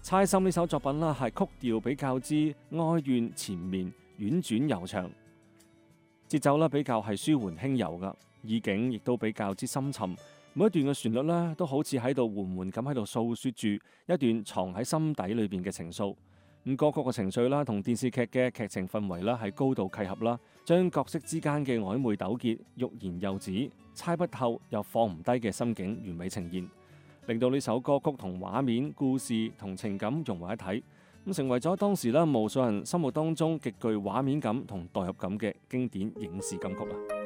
猜心呢首作品啦，係曲調比較之哀怨纏綿，婉轉悠長，節奏啦比較係舒緩輕柔噶，意境亦都比較之深沉。每一段嘅旋律咧，都好似喺度緩緩咁喺度訴說住一段藏喺心底裏邊嘅情愫。咁歌曲嘅情緒啦，同電視劇嘅劇情氛圍啦，係高度契合啦，將角色之間嘅曖昧糾結、欲言又止、猜不透又放唔低嘅心境完美呈現，令到呢首歌曲同畫面、故事同情感融為一體，咁成為咗當時啦無數人心目當中極具畫面感同代入感嘅經典影視金曲啊！